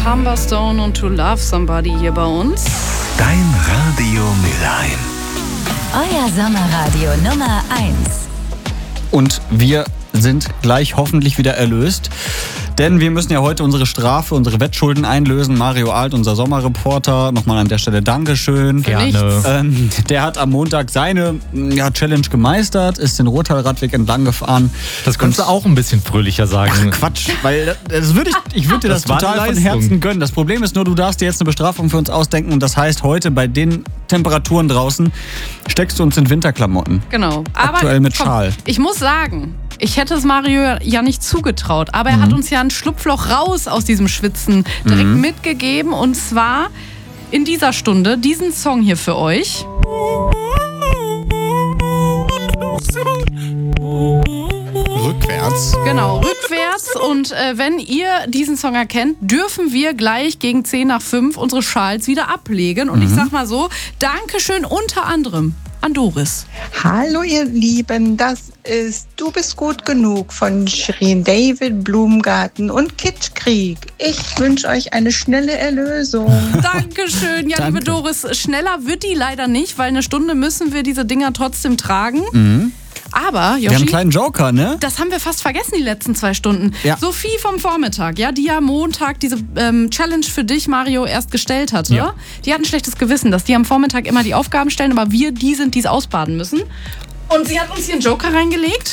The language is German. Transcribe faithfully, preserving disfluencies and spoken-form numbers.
Humberstone und To Love Somebody hier bei uns. Dein Radio Mülheim. Euer Sommerradio Nummer eins. Und wir sind gleich hoffentlich wieder erlöst. Denn wir müssen ja heute unsere Strafe, unsere Wettschulden einlösen. Mario Alt, unser Sommerreporter, nochmal an der Stelle Dankeschön. Gerne. Ähm, der hat am Montag seine ja, Challenge gemeistert, ist den Rottal-Radweg entlang gefahren. Das könntest du auch ein bisschen fröhlicher sagen. Ach, Quatsch, weil das, das würde ich, ich würde dir das, Das war total eine von Leistung. Herzen gönnen. Das Problem ist nur, du darfst dir jetzt eine Bestrafung für uns ausdenken. Und das heißt, heute bei den Temperaturen draußen steckst du uns in Winterklamotten. Genau. Aber Aktuell mit komm, Schal. ich muss sagen, ich hätte es Mario ja nicht zugetraut, aber er Mhm. hat uns ja ein Schlupfloch raus aus diesem Schwitzen direkt Mhm. mitgegeben, und zwar in dieser Stunde diesen Song hier für euch. Rückwärts. Genau, rückwärts. Und äh, wenn ihr diesen Song erkennt, dürfen wir gleich gegen zehn nach fünf unsere Schals wieder ablegen. Und ich sag mal so, Dankeschön unter anderem an Doris. Hallo ihr Lieben, das ist Du bist gut genug von Shirin David, Blumengarten und Kitschkrieg. Ich wünsche euch eine schnelle Erlösung. Dankeschön, ja, Danke. liebe Doris. Schneller wird die leider nicht, weil eine Stunde müssen wir diese Dinger trotzdem tragen. Mhm. Aber, Wir haben einen Joshi, kleinen Joker, ne? das haben wir fast vergessen die letzten zwei Stunden. Ja. Sophie vom Vormittag, ja, die ja Montag diese ähm, Challenge für dich, Mario, erst gestellt hatte. Ja. Die hat ein schlechtes Gewissen, dass die am Vormittag immer die Aufgaben stellen, aber wir die sind, die es ausbaden müssen. Und sie hat uns hier einen Joker reingelegt.